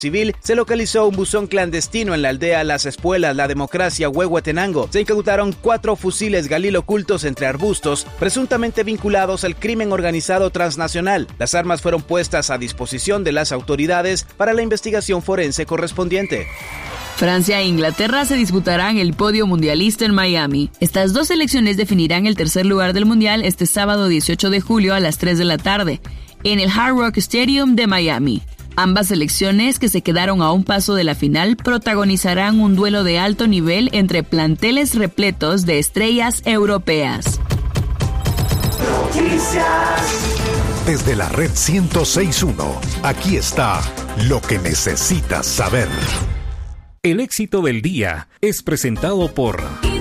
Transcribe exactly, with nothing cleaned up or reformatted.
civil, se localizó un buzón clandestino en la aldea Las Espuelas, La Democracia, Huehuetenango. Se incautaron cuatro fusiles Galil ocultos entre arbustos, presuntamente vinculados al crimen organizado transnacional. Las armas fueron puestas a disposición de las autoridades para la investigación forense correspondiente. Francia e Inglaterra se disputarán el podio mundialista en Miami. Estas dos selecciones definirán el tercer lugar del mundial este sábado dieciocho de julio a las tres de la tarde, en el Hard Rock Stadium de Miami. Ambas selecciones, que se quedaron a un paso de la final, protagonizarán un duelo de alto nivel entre planteles repletos de estrellas europeas. Desde la red ciento seis punto uno, aquí está lo que necesitas saber. El éxito del día es presentado por